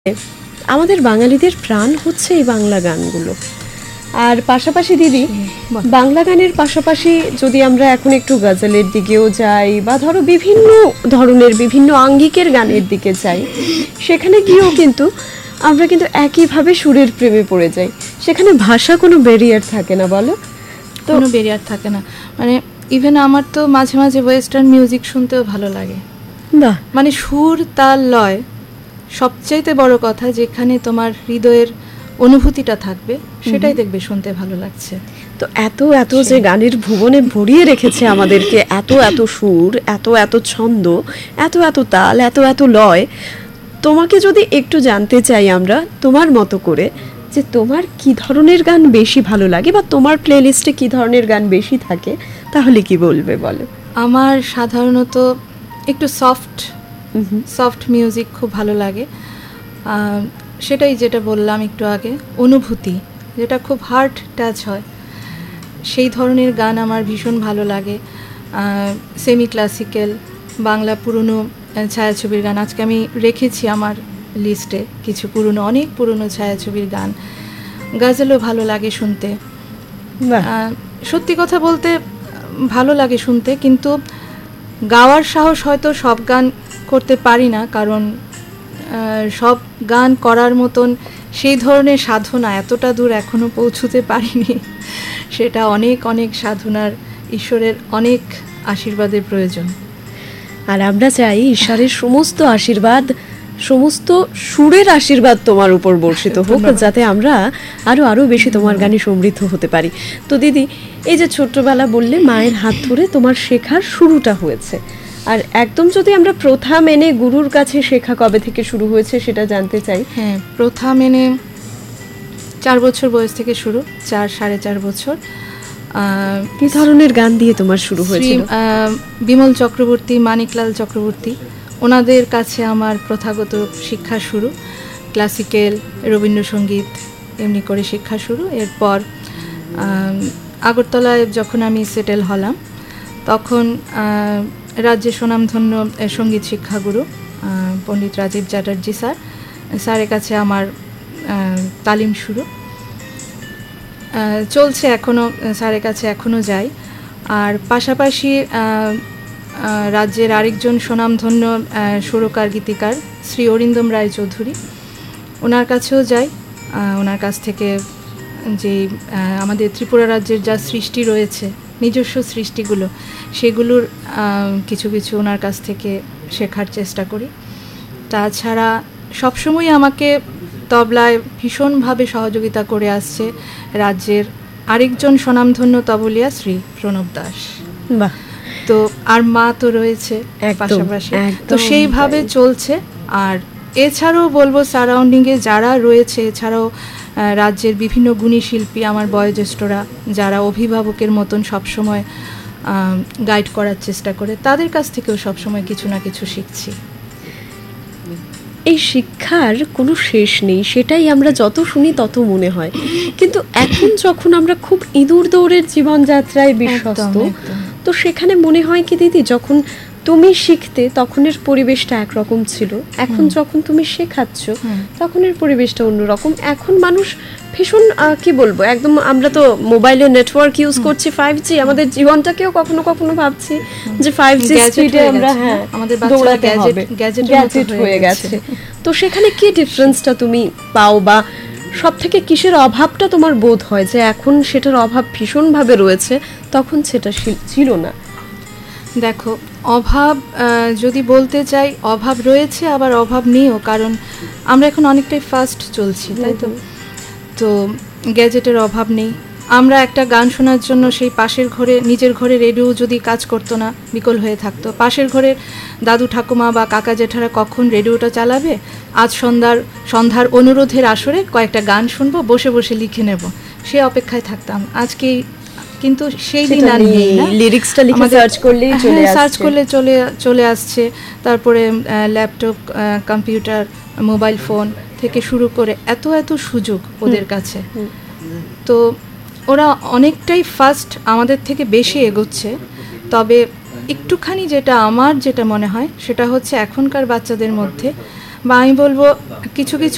আমাদের বাঙালিদের প্রাণ হচ্ছে এই বাংলা গানগুলো। আর পাশাপাশি দিদি, বাংলা গানের পাশাপাশি যদি আমরা এখন একটু গজলের দিকেও যাই বা ধরো বিভিন্ন ধরনের বিভিন্ন আঙ্গিকের গানের দিকে যাই, সেখানে গিয়েও কিন্তু আমরা কিন্তু একইভাবে সুরের প্রেমে পড়ে যাই। সেখানে ভাষা কোনো ব্যারিয়ার থাকে না, বলো? কোনো ব্যারিয়ার থাকে না। মানে ইভেন আমার তো মাঝে মাঝে ওয়েস্টার্ন মিউজিক শুনতেও ভালো লাগে। বাহ, মানে সুর, তাল, লয়, সবচাইতে বড় কথা যেখানে তোমার হৃদয়ের অনুভূতিটা থাকবে সেটাই দেখবে শুনতে ভালো লাগছে। তো এত এত যে গানের ভুবনে ভরিয়ে রেখেছে আমাদেরকে, এত এত সুর, এত এত ছন্দ, এত এত তাল, এত এত লয়, তোমাকে যদি একটু জানতে চাই আমরা তোমার মতো করে, যে তোমার কি ধরনের গান বেশি ভালো লাগে বা তোমার প্লেলিস্টে কি ধরনের গান বেশি থাকে, তাহলে কি বলবে বলো? আমার সাধারণত একটু সফট মিউজিক খুব ভালো লাগে। সেটাই যেটা বললাম একটু আগে, অনুভূতি যেটা খুব হার্ট টাচ হয়, সেই ধরনের গান আমার ভীষণ ভালো লাগে। সেমি ক্লাসিক্যাল, বাংলা পুরনো ছায়াছবির গান, আজকে আমি রেখেছি আমার লিস্টে কিছু অনেক পুরনো ছায়াছবির গান। গজলও ভালো লাগে শুনতে। সত্যি কথা বলতে ভালো লাগে শুনতে, কিন্তু গাওয়ার সাহস হয়তো সব গান করতে পারি না, কারণ সব গান করার মতন সেই ধরনের সাধনা এতটা দূর এখনও পৌঁছতে পারিনি। সেটা অনেক অনেক সাধনার, ঈশ্বরের অনেক আশীর্বাদের প্রয়োজন। আর আমরা চাই ঈশ্বরের সমস্ত আশীর্বাদ, সমস্ত সুরের আশীর্বাদ তোমার উপর বর্ষিত হোক, যাতে আমরা আরো বেশি তোমার গানে সমৃদ্ধ হতে পারি। তো দিদি, এই যে ছোট্টবেলা বললে মায়ের হাত ধরে তোমার শেখার শুরুটা হয়েছে, আর একদম যদি আমরা প্রথা মেনে গুরুর কাছে শেখা কবে থেকে শুরু হয়েছে সেটা জানতে চাই। হ্যাঁ, প্রথা মেনে 4 বছর বয়স থেকে শুরু, 4-4.5 বছর। কি ধরনের গান দিয়ে তোমার শুরু হয়েছিল? বিমল চক্রবর্তী, মানিকলাল চক্রবর্তী, ওনাদের কাছে আমার প্রথাগত শিক্ষা শুরু। ক্লাসিক্যাল, রবীন্দ্রসঙ্গীত, এমনি করে শিক্ষা শুরু। এরপর আগরতলায় যখন আমি সেটেল হলাম, তখন রাজ্যের সুনামধন্য সঙ্গীত শিক্ষাগুরু পণ্ডিত রাজীব চ্যাটার্জি স্যারের কাছে আমার তালিম শুরু চলছে এখনও, স্যারের কাছে এখনও যাই। আর পাশাপাশি রাজ্যের আরেকজন সুনামধন্য সুরকার গীতিকার শ্রী অরিন্দম রায় চৌধুরী, ওনার কাছেও যাই। ওনার কাছ থেকে যে আমাদের ত্রিপুরা রাজ্যের যা সৃষ্টি রয়েছে, নিজস্ব সৃষ্টিগুলো, সেগুলোর কিছু কিছু ওনার কাছ থেকে শেখার চেষ্টা করি। তাছাড়া সবসময় আমাকে তবলায় ভীষণভাবে সহযোগিতা করে আসছে রাজ্যের আরেকজন স্বনামধন্য তবলিয়া শ্রী প্রণব দাস। বাহ। তো আর মা তো রয়েছে পাশাপাশি, তো সেইভাবে চলছে। আর এছাড়াও বলবো সারাউন্ডিংয়ে যারা রয়েছে, এছাড়াও রাজ্যের বিভিন্ন গুণী শিল্পী, আমার বয়োজ্যেষ্ঠরা যারা অভিভাবকের মতন সবসময় গাইড করার চেষ্টা করে, তাদের কাছ থেকেও সবসময় কিছু না কিছু শিখছি। এই শিক্ষার কোনো শেষ নেই, সেটাই আমরা যত শুনি তত মনে হয়। কিন্তু এখন যখন আমরা খুব ইঁদুর দৌড়ের জীবনযাত্রায় বিশ্বস্ত, তো সেখানে মনে হয় কি দিদি, যখন তুমি শিখতে তখনের পরিবেশটা একরকম ছিল, এখন যখন তুমি শেখাচ্ছ তখনের পরিবেশটা অন্যরকম। এখন মানুষ ভীষণ কি বলবো, একদম আমরা তো মোবাইলে নেটওয়ার্ক ইউজ করছি 5G, আমাদের জীবনটাকেও কখনো কখনো ভাবছি যে 5G স্পিডে আমরা দৌড়াতে হবে, গ্যাজেট হয়ে গেছে। তো সেখানে কি ডিফারেন্সটা তুমি পাও, বা সব থেকে কিসের অভাবটা তোমার বোধ হয় যে এখন সেটার অভাব ভীষণভাবে রয়েছে, তখন সেটা ছিল না? দেখো, অভাব যদি বলতে চাই, অভাব রয়েছে, আবার অভাব নেইও, কারণ আমরা এখন অনেকটাই ফাস্ট চলছি, তাই তো। তো গ্যাজেটের অভাব নেই। আমরা একটা গান শোনার জন্য সেই পাশের ঘরে, নিজের ঘরে রেডিও যদি কাজ করতো না, বিকল হয়ে থাকতো, পাশের ঘরের দাদু ঠাকুমা বা কাকা জেঠারা কখন রেডিওটা চালাবে, আজ সন্ধ্যার অনুরোধের আসরে কয়েকটা গান শুনবো, বসে বসে লিখে নেব, সে অপেক্ষায় থাকতাম। আজকে কিন্তু সেই দিন আর নেই, লিরিক্সটা লিখে সার্চ করলেই চলে আসছে। তারপরে ল্যাপটপ, কম্পিউটার, মোবাইল ফোন থেকে শুরু করে এত এত সুযোগ ওদের কাছে। তো ওরা অনেকটাই ফাস্ট, আমাদের থেকে বেশি এগোচ্ছে। তবে একটুখানি আমার যেটা মনে হয় সেটা হচ্ছে এখনকার বাচ্চাদের মধ্যে, বা আমি বলবো কিছু কিছু